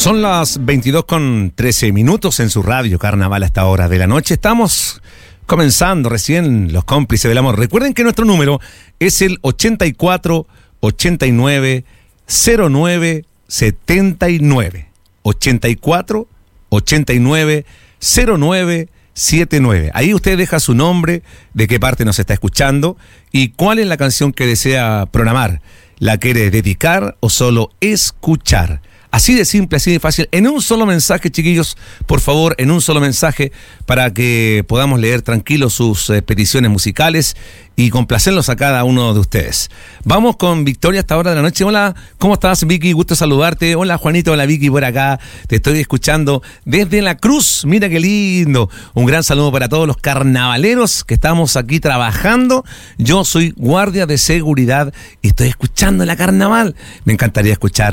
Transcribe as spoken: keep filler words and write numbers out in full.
Son las veintidós con trece minutos en su radio Carnaval a esta hora de la noche. Estamos comenzando recién los cómplices del amor. Recuerden que nuestro número es el ochenta y cuatro, ochenta y nueve, cero nueve, setenta y nueve. ochenta y cuatro, ochenta y nueve, cero nueve, setenta y nueve. Ahí usted deja su nombre, de qué parte nos está escuchando y cuál es la canción que desea programar. ¿La quiere dedicar o solo escuchar? Así de simple, así de fácil, en un solo mensaje, chiquillos, por favor, en un solo mensaje, para que podamos leer tranquilos sus eh, peticiones musicales y complacerlos a cada uno de ustedes. Vamos con Victoria a esta hora de la noche. Hola, ¿cómo estás, Vicky? Gusto saludarte. Hola, Juanito, hola, Vicky, por acá. Te estoy escuchando desde La Cruz. Mira qué lindo. Un gran saludo para todos los carnavaleros que estamos aquí trabajando. Yo soy guardia de seguridad y estoy escuchando la carnaval. Me encantaría escuchar